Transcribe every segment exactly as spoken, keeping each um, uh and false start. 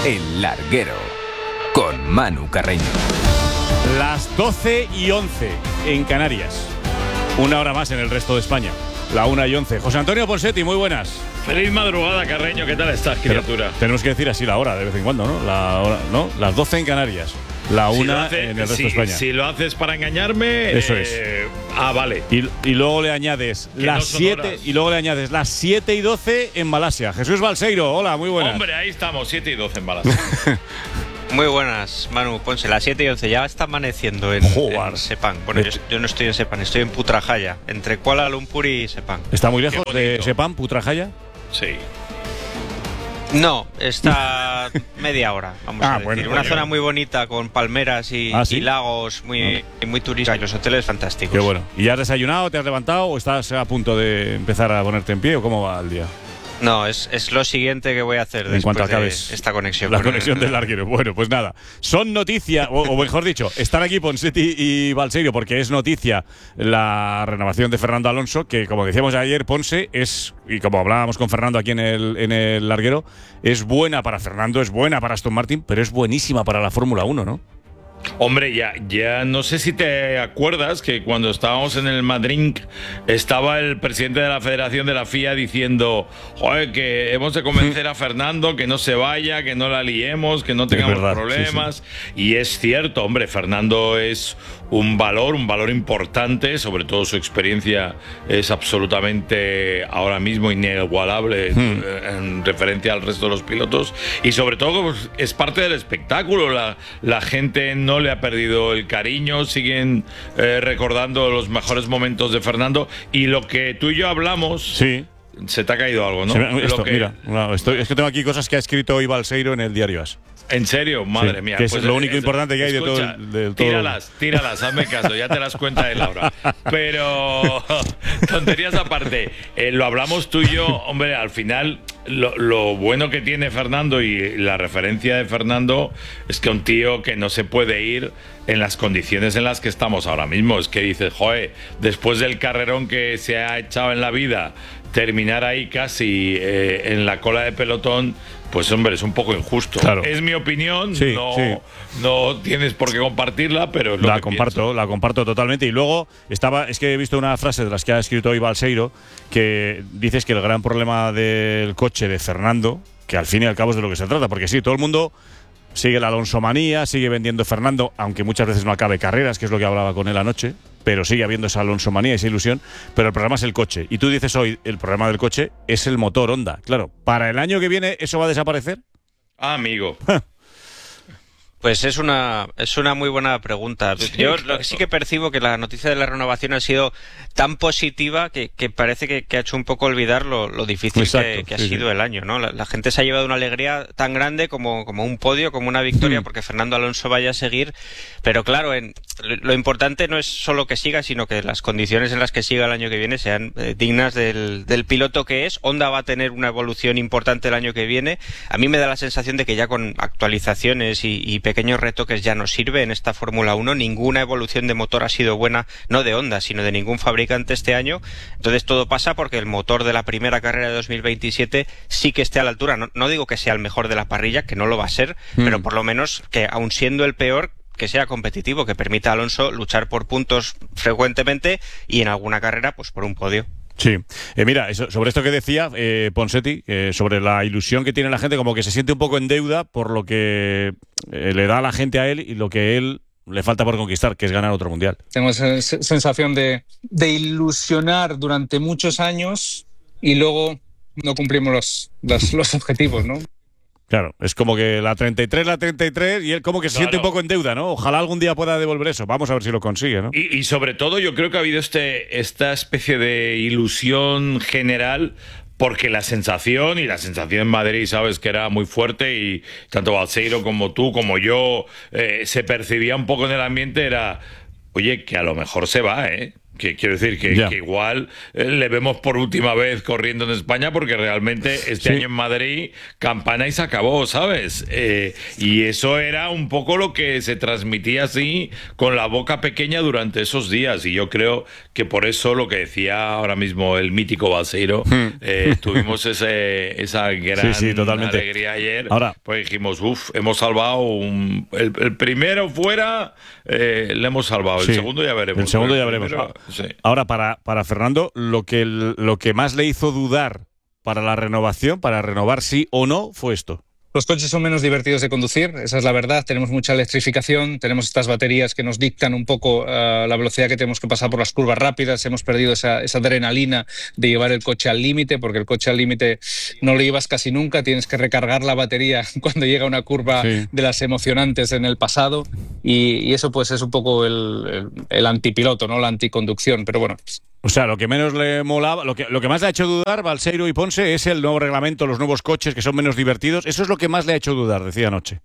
El Larguero, con Manu Carreño. Las doce y once en Canarias. Una hora más en el resto de España. La una y once. José Antonio Ponseti, muy buenas. Feliz madrugada, Carreño. ¿Qué tal estás, criatura? Pero tenemos que decir así la hora de vez en cuando, ¿no? La hora, ¿no? Las doce en Canarias. La una si hace, en el resto si, de España. Si lo haces para engañarme… Eso eh, es. Ah, vale. Y, y luego le añades que las no son siete horas. y luego le añades las siete y doce en Malasia. Jesús Balseiro, hola, muy buenas. Hombre, ahí estamos, siete y doce en Malasia. Muy buenas, Manu. Ponse las siete y once. Ya está amaneciendo en, en Sepang. Bueno, yo, yo no estoy en Sepang, estoy en Putrajaya, entre Kuala Lumpur y Sepang. ¿Está muy lejos de Sepang, Putrajaya? Sí. No, está media hora, vamos Ah, a decir. bueno, Una bueno. zona muy bonita con palmeras y, ¿Ah, sí? y lagos muy, muy turísticos. Y los hoteles fantásticos. Qué bueno. ¿Y ya has desayunado, te has levantado o estás a punto de empezar a ponerte en pie o cómo va el día? No, es, es lo siguiente que voy a hacer En después cuanto de acabes esta conexión. La con conexión el- del larguero. Bueno, pues nada. Son noticia, o, o mejor dicho, están aquí Ponseti y Balseiro porque es noticia la renovación de Fernando Alonso, que como decíamos ayer, Ponce es, y como hablábamos con Fernando aquí en el, en el larguero, es buena para Fernando, es buena para Aston Martin, pero es buenísima para la Fórmula uno, ¿no? Hombre, ya, ya no sé si te acuerdas que cuando estábamos en el Madrid estaba el presidente de la Federación de la F I A diciendo, joder, que hemos de convencer a Fernando que no se vaya, que no la liemos, que no tengamos verdad, problemas. Sí, sí. Y es cierto, hombre, Fernando es un valor, un valor importante, sobre todo su experiencia es absolutamente ahora mismo inigualable Hmm. en referencia al resto de los pilotos, y sobre todo pues, es parte del espectáculo. La, la gente no le ha perdido el cariño, siguen eh, recordando los mejores momentos de Fernando, y lo que tú y yo hablamos… Sí. Se te ha caído algo, ¿no? Se me- esto, Lo que, mira, no, estoy, es que tengo aquí cosas que ha escrito hoy Balseiro en el diario As. ¿En serio? Madre Sí, mía. que es lo eh, único eh, importante que hay de todo escucha, el- del todo- Tíralas, tíralas, hazme caso, ya te las cuenta él ahora. Pero, tonterías aparte, eh, lo hablamos tú y yo, hombre, al final, lo, lo bueno que tiene Fernando y la referencia de Fernando es que un tío que no se puede ir en las condiciones en las que estamos ahora mismo. Es que dices, joder, después del carrerón que se ha echado en la vida, terminar ahí casi eh, en la cola de pelotón, pues hombre, es un poco injusto. Claro. Es mi opinión, Sí, no, sí. no tienes por qué compartirla, pero es lo La que comparto, pienso. la comparto totalmente. Y luego estaba, es que he visto una frase de las que ha escrito hoy Balseiro, que dices que el gran problema del coche de Fernando, que al fin y al cabo es de lo que se trata, porque sí, todo el mundo sigue la Alonso manía, sigue vendiendo Fernando, aunque muchas veces no acabe carreras, que es lo que hablaba con él anoche, pero sigue habiendo esa Alonso manía, esa ilusión, pero el problema es el coche. Y tú dices hoy, el problema del coche es el motor Honda. Claro, ¿para el año que viene eso va a desaparecer? Ah, amigo. Pues es una es una muy buena pregunta. Sí, Yo claro. lo que sí que percibo que la noticia de la renovación ha sido tan positiva que, que parece que, que ha hecho un poco olvidar lo, lo difícil Exacto, que, que ha sí, sido sí. el año, ¿no? La, la gente se ha llevado una alegría tan grande como, como un podio, como una victoria, Mm. porque Fernando Alonso vaya a seguir. Pero claro, en, lo, lo importante no es solo que siga, sino que las condiciones en las que siga el año que viene sean eh, dignas del, del piloto que es. Honda va a tener una evolución importante el año que viene. A mí me da la sensación de que ya con actualizaciones y, y pequeños retoques ya no sirve en esta Fórmula uno. Ninguna evolución de motor ha sido buena, no de Honda, sino de ningún fabricante este año. Entonces todo pasa porque el motor de la primera carrera de dos mil veintisiete sí que esté a la altura. No, no digo que sea el mejor de la parrilla, que no lo va a ser, Mm. pero por lo menos que aun siendo el peor, que sea competitivo, que permita a Alonso luchar por puntos frecuentemente y en alguna carrera pues por un podio. Sí. Eh, mira, eso- sobre esto que decía eh, Ponseti, eh, sobre la ilusión que tiene la gente, como que se siente un poco en deuda por lo que eh, le da a la gente a él y lo que él le falta por conquistar, que es ganar otro mundial. Tengo esa se- sensación de, de ilusionar durante muchos años y luego no cumplimos los, los, los objetivos, ¿no? Claro, es como que la treinta y tres, la treinta y tres, y él como que se Claro. siente un poco en deuda, ¿no? Ojalá algún día pueda devolver eso. Vamos a ver si lo consigue, ¿no? Y, y sobre todo yo creo que ha habido este, esta especie de ilusión general, porque la sensación, y la sensación en Madrid, sabes que era muy fuerte, y tanto Balseiro como tú, como yo, eh, se percibía un poco en el ambiente, era, oye, que a lo mejor se va, ¿eh? Que quiero decir que, que igual eh, le vemos por última vez corriendo en España porque realmente este sí. año en Madrid campana y se acabó, ¿sabes? Eh, y eso era un poco lo que se transmitía así con la boca pequeña durante esos días y yo creo que por eso lo que decía ahora mismo el mítico Balseiro, eh, tuvimos ese, esa gran sí, sí, alegría ayer, ahora, pues dijimos, uff, hemos salvado un, el, el primero fuera, eh, le hemos salvado, el sí, segundo ya veremos. El segundo ya veremos. Primero, Sí. Ahora, para, para Fernando, lo que, lo que más le hizo dudar para la renovación, para renovar sí o no, fue esto. Los coches son menos divertidos de conducir, esa es la verdad. Tenemos mucha electrificación, tenemos estas baterías que nos dictan un poco uh, la velocidad que tenemos que pasar por las curvas rápidas. Hemos perdido esa, esa adrenalina de llevar el coche al límite, porque el coche al límite no lo llevas casi nunca. Tienes que recargar la batería cuando llega una curva sí. de las emocionantes en el pasado. Y, y eso pues es un poco el, el, el antipiloto, ¿no? La anticonducción. Pero bueno... O sea, lo que menos le molaba, lo que, lo que más le ha hecho dudar, Balseiro y Ponce, es el nuevo reglamento, los nuevos coches que son menos divertidos. Eso es lo que más le ha hecho dudar, decía anoche.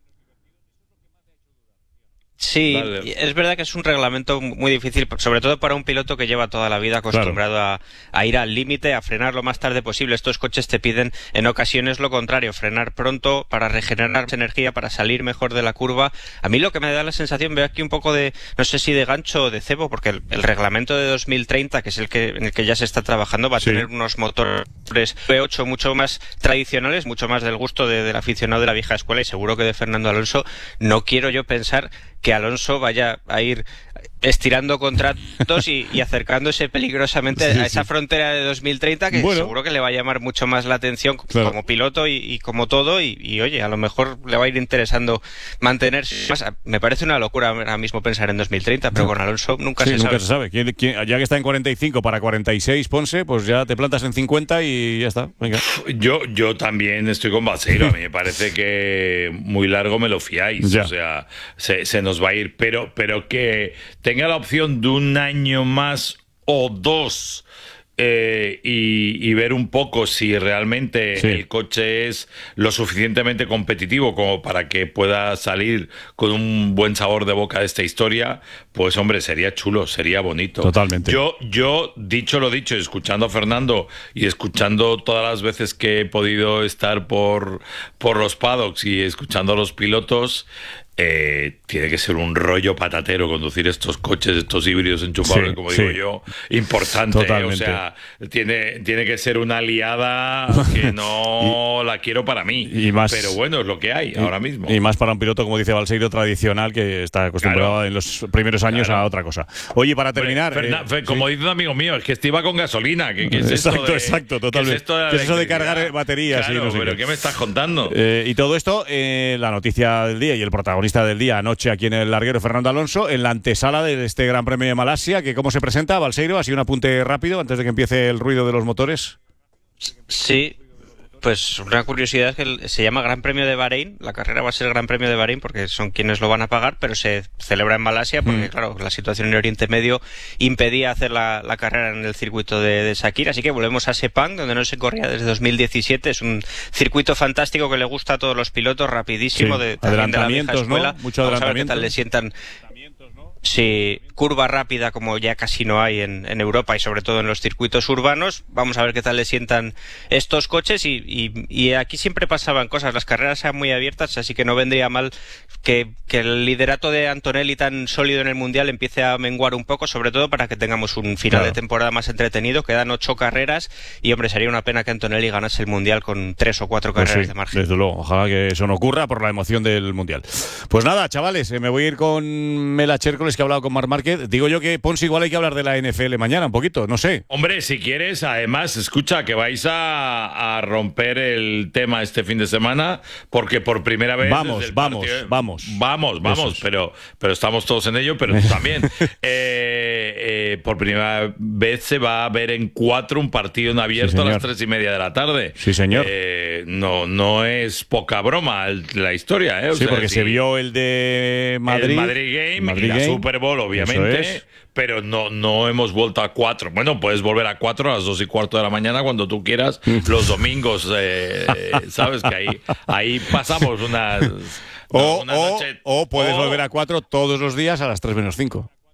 Sí, vale. Es verdad que es un reglamento muy difícil, sobre todo para un piloto que lleva toda la vida acostumbrado claro. a, a ir al límite, a frenar lo más tarde posible. Estos coches te piden en ocasiones lo contrario, frenar pronto para regenerar energía, para salir mejor de la curva. A mí lo que me da la sensación, veo aquí un poco de, no sé si de gancho o de cebo, porque el, el reglamento de dos mil treinta, que es el que en el que ya se está trabajando, va a sí. tener unos motores V ocho mucho más tradicionales, mucho más del gusto de, del aficionado de la vieja escuela y seguro que de Fernando Alonso. No quiero yo pensar que Alonso vaya a ir estirando contratos y, y acercándose peligrosamente sí, a esa sí. frontera de dos mil treinta que bueno. seguro que le va a llamar mucho más la atención claro. como piloto y, y como todo y, y oye, a lo mejor le va a ir interesando mantenerse más. Me parece una locura ahora mismo pensar en dos mil treinta, pero con Alonso nunca sí, se nunca sabe. se sabe. ¿Quién, quién, ya que está en cuarenta y cinco para cuarenta y seis, Ponce, pues ya te plantas en cincuenta y ya está. Venga. Yo, yo también estoy con Balseiro. A mí me parece que muy largo me lo fiáis. Ya. O sea, se, se nos va a ir, pero, pero que tenga la opción de un año más o dos eh, y, y ver un poco si realmente sí. el coche es lo suficientemente competitivo como para que pueda salir con un buen sabor de boca de esta historia, pues hombre, sería chulo, sería bonito. Totalmente. Yo, yo dicho lo dicho, escuchando a Fernando y escuchando todas las veces que he podido estar por, por los paddocks y escuchando a los pilotos, Eh, tiene que ser un rollo patatero conducir estos coches, estos híbridos enchufables, sí, como digo sí. yo, importante. ¿eh? O sea, tiene, tiene que ser una aliada que no y, la quiero para mí. Y más, pero bueno, es lo que hay y, ahora mismo. Y más para un piloto, como dice Balseiro, tradicional, que está acostumbrado claro, en los primeros años claro. a otra cosa. Oye, para terminar... Fernan, eh, como sí. dice un amigo mío, es que este iba con gasolina. ¿Qué, qué es exacto, esto de, exacto, totalmente. ¿Qué es esto de, ¿Qué es eso de cargar baterías? Claro, y no sé pero qué. ¿qué me estás contando? Eh, y todo esto, eh, la noticia del día y el protagonista del día anoche aquí en el larguero, Fernando Alonso, en la antesala de este Gran Premio de Malasia, que cómo se presenta, Balseiro, así un apunte rápido antes de que empiece el ruido de los motores. Sí, pues una curiosidad es que se llama Gran Premio de Bahrein, la carrera va a ser Gran Premio de Bahrein porque son quienes lo van a pagar, pero se celebra en Malasia porque mm. claro, la situación en Oriente Medio impedía hacer la, la carrera en el circuito de, de Sakir, así que volvemos a Sepang, donde no se corría desde dos mil diecisiete, es un circuito fantástico que le gusta a todos los pilotos, rapidísimo, sí. de, también de la vieja escuela. ¿no? Mucho Vamos adelantamiento. A ver qué tal le sientan. Sí, curva rápida como ya casi no hay en, en Europa y sobre todo en los circuitos urbanos. Vamos a ver qué tal le sientan estos coches y, y, y aquí siempre pasaban cosas, las carreras eran muy abiertas, así que no vendría mal que, que el liderato de Antonelli tan sólido en el Mundial empiece a menguar un poco, sobre todo para que tengamos un final claro. de temporada más entretenido. Quedan ocho carreras y hombre, sería una pena que Antonelli ganase el Mundial con tres o cuatro carreras pues sí, de margen. Desde luego, ojalá que eso no ocurra por la emoción del Mundial. Pues nada, chavales, eh, me voy a ir con Mela Chércoles, que ha hablado con Marc Márquez. Digo yo que, Ponce, igual hay que hablar de la N F L mañana un poquito, no sé. Hombre, si quieres, además, escucha, que vais a, a romper el tema este fin de semana, porque por primera vez... Vamos, vamos, partido, vamos. Vamos, vamos, pero, pero estamos todos en ello, pero tú también. eh, eh, por primera vez se va a ver en cuatro un partido en abierto sí, a las tres y media de la tarde. Sí, señor. Eh, no, no es poca broma la historia, ¿eh? O sí, sea, porque sí, se vio el de Madrid. El Madrid Game Madrid y la Game. Super Bowl, obviamente. Es. Pero no, no hemos vuelto a cuatro. Bueno, puedes volver a cuatro a las dos y cuarto de la mañana cuando tú quieras. Los domingos, eh, sabes que ahí, ahí pasamos unas... O, una o, noche, o puedes o, volver a cuatro todos los días a las tres menos cinco.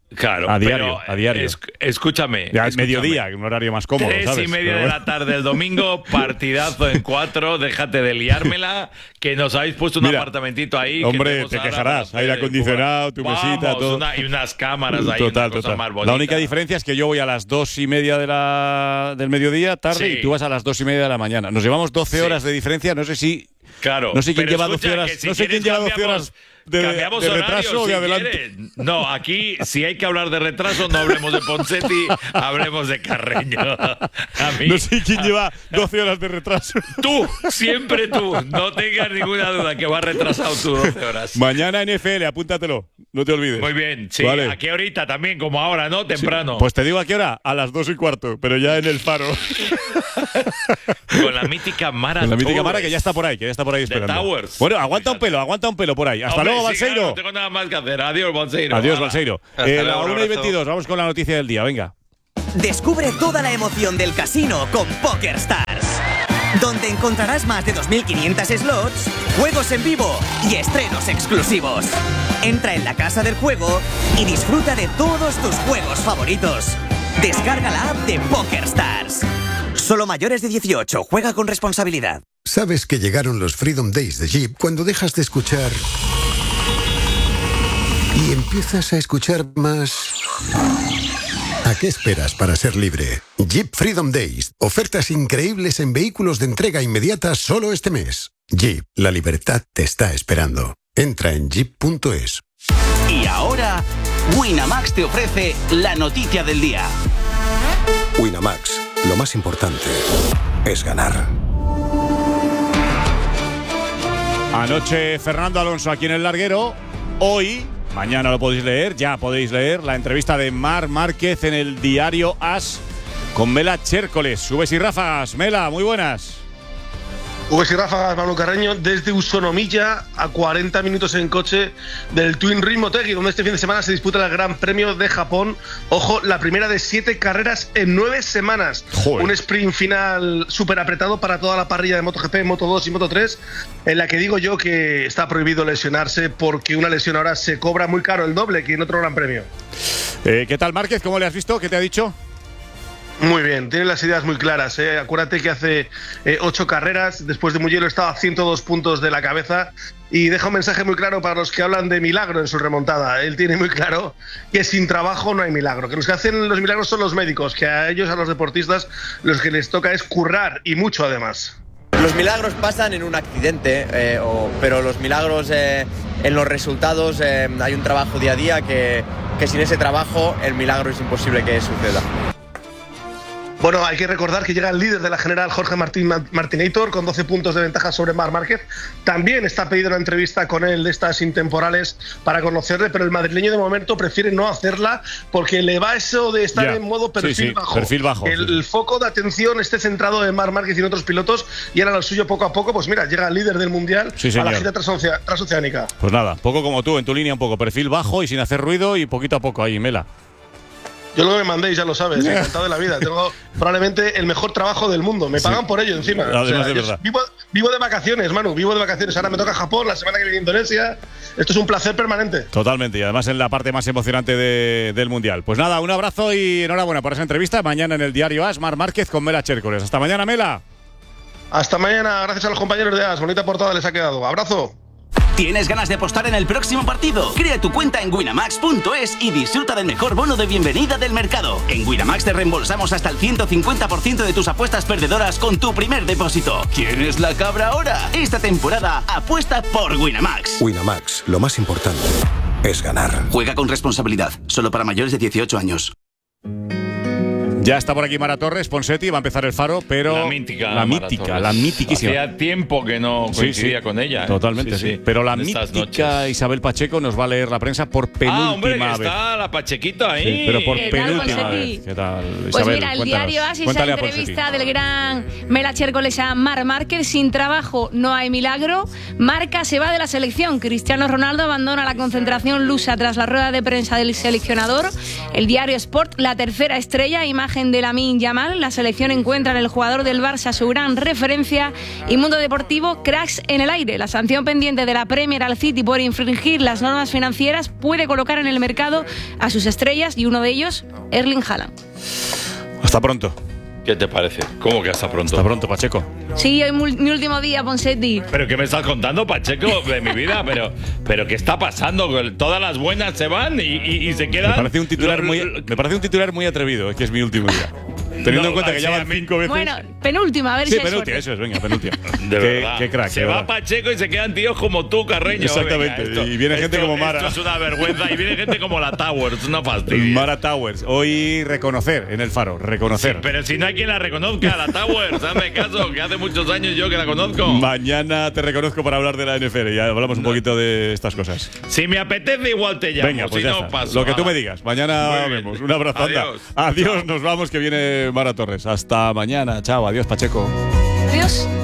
Claro, a diario, pero, a diario. Es, escúchame. Ya, escúchame. mediodía, un horario más cómodo, Tres ¿sabes? y media Pero de bueno. la tarde el domingo, partidazo en cuatro, déjate de liármela, que nos habéis puesto un Mira, apartamentito ahí. hombre, que te ahora quejarás, para aire hacer- acondicionado, tu Vamos, mesita, todo. una- y unas cámaras ahí, Total, una cosa total. más bonita. La única diferencia es que yo voy a las dos y media de la, del mediodía, tarde, Sí. y tú vas a las dos y media de la mañana. Nos llevamos doce Sí. horas de diferencia, no sé si... Claro. No sé quién pero lleva escucha, doce horas, que si no sé quién quieres lleva doce cambiamos- horas de, cambiamos de horario, retraso o si de adelanto. quieres. No, aquí si hay que hablar de retraso, no hablemos de Ponseti, hablemos de Carreño. A mí, No sé quién lleva doce horas de retraso. Tú, siempre tú. No tengas ninguna duda que vas retrasado tú doce horas. Mañana N F L, apúntatelo, no te olvides. Muy bien, sí. Vale. ¿A qué horita también? Como ahora, ¿no? Temprano. Pues te digo a qué hora, a las dos y cuarto, pero ya en el faro. Con la mítica Mara Con la mítica Torres. Mara que ya está por ahí, que ya está por ahí esperando. Towers. Bueno, aguanta un pelo, aguanta un pelo por ahí. Hasta Hombre, luego, sí, claro, Balseiro. no tengo nada más que hacer. Adiós, Balseiro. Adiós, Hala. Balseiro. Hasta Eh, luego, la un una y abrazo. veintidós, vamos con la noticia del día, venga. Descubre toda la emoción del casino con PokerStars, donde encontrarás más de dos mil quinientos slots, juegos en vivo y estrenos exclusivos. Entra en la casa del juego y disfruta de todos tus juegos favoritos. Descarga la app de PokerStars. Solo mayores de dieciocho, juega con responsabilidad. Sabes que llegaron los Freedom Days de Jeep cuando dejas de escuchar y empiezas a escuchar más. ¿A qué esperas para ser libre? Jeep Freedom Days. Ofertas increíbles en vehículos de entrega inmediata solo este mes. Jeep, la libertad te está esperando. Entra en jeep punto es. Y ahora, Winamax te ofrece la noticia del día. Winamax, lo más importante es ganar. Anoche Fernando Alonso aquí en el larguero. Hoy, mañana lo podéis leer, ya podéis leer la entrevista de Marc Márquez en el diario As con Mela Chércoles. Subes y ráfagas. Mela, muy buenas. Ubes y ráfagas, Manu Carreño, desde Usonomilla a cuarenta minutos en coche del Twin Ring Motegi, donde este fin de semana se disputa el Gran Premio de Japón. Ojo, la primera de siete carreras en nueve semanas. Joder. Un sprint final súper apretado para toda la parrilla de MotoGP, Moto dos y Moto tres, en la que digo yo que está prohibido lesionarse porque una lesión ahora se cobra muy caro, el doble que en otro Gran Premio. Eh, ¿Qué tal, Márquez? ¿Cómo le has visto? ¿Qué te ha dicho? Muy bien, tiene las ideas muy claras. ¿eh? Acuérdate que hace eh, ocho carreras, después de Mugello estaba a ciento dos puntos de la cabeza y deja un mensaje muy claro para los que hablan de milagro en su remontada. Él tiene muy claro que sin trabajo no hay milagro, que los que hacen los milagros son los médicos, que a ellos, a los deportistas, los que les toca es currar y mucho además. Los milagros pasan en un accidente, eh, o, pero los milagros eh, en los resultados eh, hay un trabajo día a día que, que sin ese trabajo el milagro es imposible que suceda. Bueno, hay que recordar que llega el líder de la general, Jorge Martín Martinator, con doce puntos de ventaja sobre Marc Márquez. También está pedido una entrevista con él de estas intemporales para conocerle, pero el madrileño de momento prefiere no hacerla porque le va eso de estar Ya. en modo perfil Sí, sí, bajo. perfil bajo, El, sí. el foco de atención esté centrado en Marc Márquez y en otros pilotos y ahora lo suyo poco a poco, pues mira, llega el líder del mundial Sí, a la señor. gira transocia- transoceánica. Pues nada, poco como tú, en tu línea un poco. Perfil bajo y sin hacer ruido y poquito a poco ahí, Mela. Yo lo que me mandéis, ya lo sabes, encantado de la vida. Tengo probablemente el mejor trabajo del mundo. Me pagan Sí. por ello encima. Además de yo verdad. Vivo, vivo de vacaciones, Manu, vivo de vacaciones. Ahora me toca Japón, la semana que viene Indonesia. Esto es un placer permanente. Totalmente, y además en la parte más emocionante de- del Mundial. Pues nada, un abrazo y enhorabuena por esa entrevista. Mañana en el diario As, Marc Márquez con Mela Chércoles. Hasta mañana, Mela. Hasta mañana, gracias a los compañeros de As. Bonita portada les ha quedado. Abrazo. ¿Tienes ganas de apostar en el próximo partido? Crea tu cuenta en winamax punto es y disfruta del mejor bono de bienvenida del mercado. En Winamax te reembolsamos hasta el ciento cincuenta por ciento de tus apuestas perdedoras con tu primer depósito. ¿Quién es la cabra ahora? Esta temporada apuesta por Winamax. Winamax, lo más importante es ganar. Juega con responsabilidad, solo para mayores de dieciocho años. Ya está por aquí Mara Torres, Ponseti, va a empezar el faro, pero. La mítica. La Mara mítica, Torres. la mitiquísima. Hacía tiempo que no Sí, coincidía sí. con ella. ¿eh? Totalmente, sí. Pero la En estas mítica noches. Isabel Pacheco nos va a leer la prensa por penúltima Ah, hombre, que vez. está la Pachequita ahí. Sí, pero por ¿Qué tal, penúltima Ponseti? vez. ¿Qué tal, Isabel? Pues mira, el Cuéntanos. diario As, esa Cuéntale a Ponseti. entrevista del gran Mela Chércoles a Marc Márquez. Sin trabajo no hay milagro. Marca se va de la selección. Cristiano Ronaldo abandona la concentración lusa tras la rueda de prensa del seleccionador. El diario Sport, la tercera estrella, imagen imagen de Lamine Yamal. La selección encuentra en el jugador del Barça su gran referencia. Y Mundo Deportivo, cracks en el aire. La sanción pendiente de la Premier al City por infringir las normas financieras puede colocar en el mercado a sus estrellas y uno de ellos, Erling Haaland. Hasta pronto. ¿Qué te parece? ¿Cómo que hasta pronto? Hasta pronto, Pacheco. Sí, hoy mi, mi último día, Ponseti. ¿Pero qué me estás contando, Pacheco, de mi vida? ¿Pero, pero qué está pasando? Todas las buenas se van y, y, y se quedan… Me parece un titular muy, me parece un titular muy atrevido, es que es mi último día. Teniendo No, en cuenta que sí, ya a van mí- cinco veces. Bueno, penúltima, a ver sí, si hay penúltima, suerte. eso es, venga, penúltima. De qué, verdad. qué crack. Se de va verdad. Pacheco y se quedan tíos como tú, Carreño. Exactamente, Venga, esto- y viene gente esto- como Mara. Esto es una vergüenza. Y viene gente como la Towers, no fastidies. Mara Towers, hoy reconocer en el Faro, reconocer. Pero si no hay quien la reconozca, la Towers, hazme caso, que hace muchos años yo que la conozco. Mañana te reconozco para hablar de la N F L y hablamos un poquito de estas cosas. Si me apetece, igual te llamo. Venga, pues si ya no, está. paso. Lo que tú Hala. me digas. Mañana Muy bien. vemos. Un abrazo. anda. Adiós. Adiós, nos vamos, que viene Mara Torres. Hasta mañana. Chao, adiós, Pacheco. Adiós.